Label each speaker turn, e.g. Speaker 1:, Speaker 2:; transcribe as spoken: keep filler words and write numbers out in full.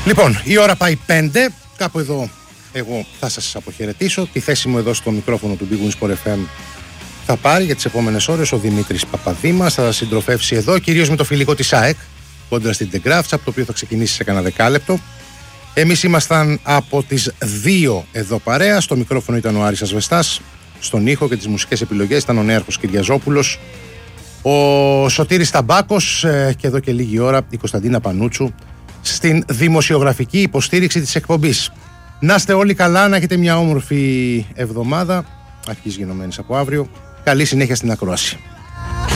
Speaker 1: Λοιπόν, η ώρα πάει πέντε. Κάπου εδώ εγώ θα σας αποχαιρετήσω. Τη θέση μου εδώ στο μικρόφωνο του Big Win Sport εφ εμ θα πάρει για τις επόμενες ώρες ο Δημήτρης Παπαδήμας. Θα συντροφεύσει εδώ, κυρίως με το φιλικό της ΑΕΚ κόντρα στην Ντεγκράφτς, από το οποίο θα ξεκινήσει σε κανένα δεκάλεπτο. Εμείς ήμασταν από τις δύο εδώ παρέα. Στο μικρόφωνο ήταν ο Άρης Ασβεστάς. Στον ήχο και τις μουσικές επιλογές ήταν ο Νέαρχος Κυριαζόπουλος. Ο Σωτήρης Ταμπάκος ε, και εδώ και λίγη ώρα η Κωνσταντίνα Πανούτσου στην δημοσιογραφική υποστήριξη της εκπομπής. Να είστε όλοι καλά, να έχετε μια όμορφη εβδομάδα, αρχής γενομένης από αύριο. Καλή συνέχεια στην ακρόαση.